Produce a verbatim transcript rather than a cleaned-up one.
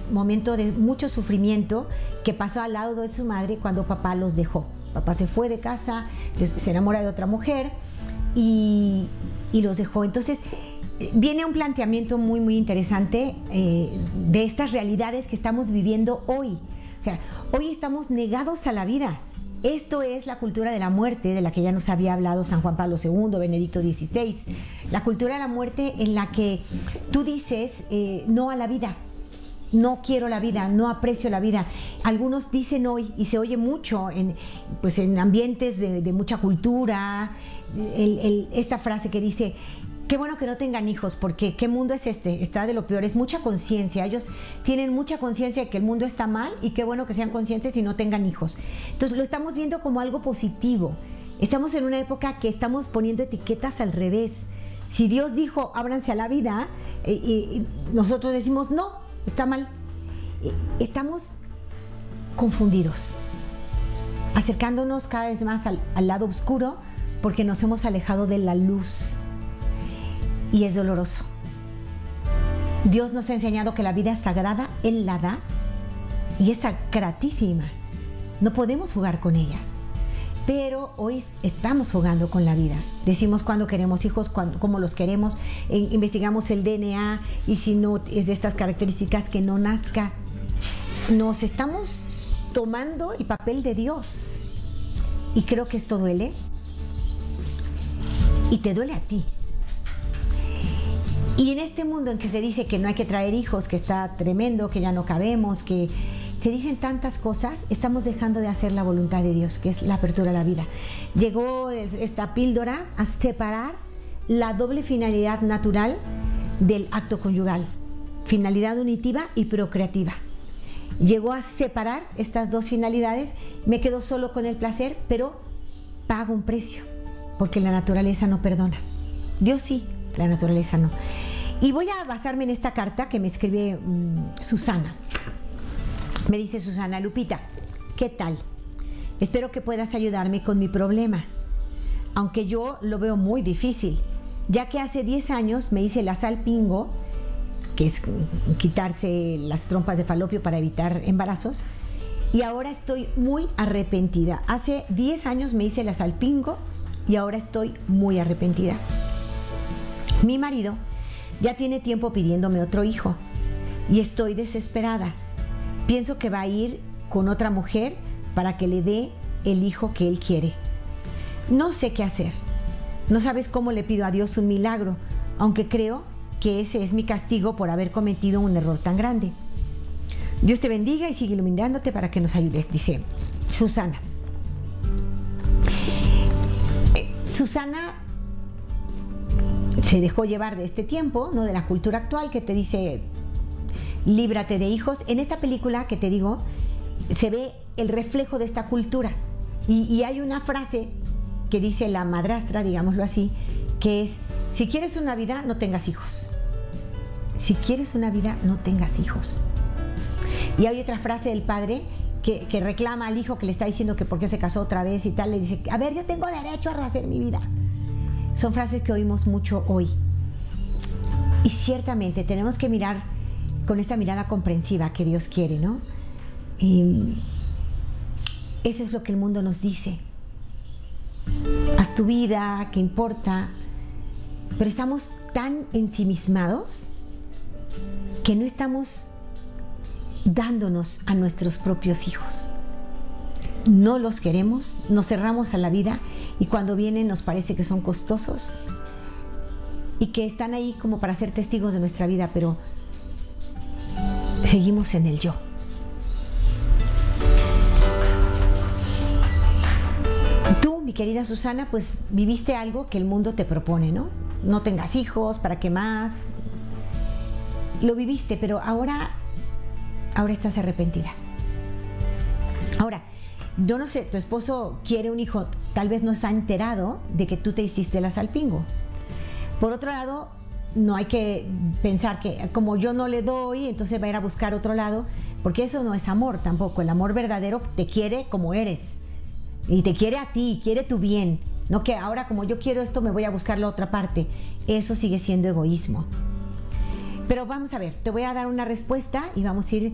momento de mucho sufrimiento que pasó al lado de su madre cuando papá los dejó. Papá se fue de casa, se enamora de otra mujer y, y los dejó. Entonces viene un planteamiento muy muy interesante eh, de estas realidades que estamos viviendo hoy. O sea, hoy estamos negados a la vida. Esto es la cultura de la muerte de la que ya nos había hablado San Juan Pablo segundo, Benedicto dieciséis. La cultura de la muerte en la que tú dices eh, no a la vida. No quiero la vida, no aprecio la vida. Algunos dicen hoy, y se oye mucho en, pues en ambientes de, de mucha cultura, el, el, esta frase que dice: qué bueno que no tengan hijos, porque ¿qué mundo es este? Está de lo peor, es mucha conciencia. Ellos tienen mucha conciencia de que el mundo está mal y qué bueno que sean conscientes y no tengan hijos. Entonces lo estamos viendo como algo positivo. Estamos en una época que estamos poniendo etiquetas al revés. Si Dios dijo, ábranse a la vida, y, y nosotros decimos, no, está mal. Estamos confundidos, acercándonos cada vez más al, al lado oscuro porque nos hemos alejado de la luz. Y es doloroso. Dios nos ha enseñado que la vida es sagrada, Él la da y es sacratísima. No podemos jugar con ella. Pero hoy estamos jugando con la vida. Decimos cuándo queremos hijos, cuándo, cómo los queremos, eh, investigamos el D N A y si no es de estas características que no nazca. Nos estamos tomando el papel de Dios. Y creo que esto duele. Y te duele a ti. Y en este mundo en que se dice que no hay que traer hijos, que está tremendo, que ya no cabemos, que se dicen tantas cosas, estamos dejando de hacer la voluntad de Dios, que es la apertura a la vida. Llegó esta píldora a separar la doble finalidad natural del acto conyugal, finalidad unitiva y procreativa. Llegó a separar estas dos finalidades, me quedo solo con el placer, pero pago un precio, porque la naturaleza no perdona. Dios sí, la naturaleza no. Y voy a basarme en esta carta que me escribe um, Susana. Me dice Susana: Lupita, ¿qué tal? Espero que puedas ayudarme con mi problema, aunque yo lo veo muy difícil, ya que hace diez años me hice la salpingo, que es quitarse las trompas de falopio para evitar embarazos, y ahora estoy muy arrepentida. Hace diez años me hice la salpingo y ahora estoy muy arrepentida. Mi marido ya tiene tiempo pidiéndome otro hijo y estoy desesperada. Pienso que va a ir con otra mujer para que le dé el hijo que él quiere. No sé qué hacer. No sabes cómo le pido a Dios un milagro, aunque creo que ese es mi castigo por haber cometido un error tan grande. Dios te bendiga y sigue iluminándote para que nos ayudes, dice Susana. Eh, Susana se dejó llevar de este tiempo, ¿no? De la cultura actual que te dice líbrate de hijos. En esta película que te digo se ve el reflejo de esta cultura y, y hay una frase que dice la madrastra, digámoslo así, que es: si quieres una vida, no tengas hijos. Si quieres una vida, no tengas hijos. Y hay otra frase del padre que, que reclama al hijo que le está diciendo que por qué se casó otra vez y tal, le dice: a ver, yo tengo derecho a rehacer mi vida. Son frases que oímos mucho hoy. Y ciertamente tenemos que mirar con esta mirada comprensiva que Dios quiere, ¿no? Y eso es lo que el mundo nos dice. Haz tu vida, ¿qué importa? Pero estamos tan ensimismados que no estamos dándonos a nuestros propios hijos. No los queremos, nos cerramos a la vida y cuando vienen nos parece que son costosos y que están ahí como para ser testigos de nuestra vida, pero seguimos en el yo. Tú, mi querida Susana, pues viviste algo que el mundo te propone, ¿no? No tengas hijos, ¿para qué más? Lo viviste, pero ahora, ahora estás arrepentida. Ahora, yo no sé, tu esposo quiere un hijo, tal vez no se ha enterado de que tú te hiciste la salpingo. Por otro lado, no hay que pensar que como yo no le doy, entonces va a ir a buscar otro lado, porque eso no es amor tampoco. El amor verdadero te quiere como eres y te quiere a ti, quiere tu bien, no que ahora como yo quiero esto me voy a buscar la otra parte. Eso sigue siendo egoísmo. Pero vamos a ver, te voy a dar una respuesta y vamos a ir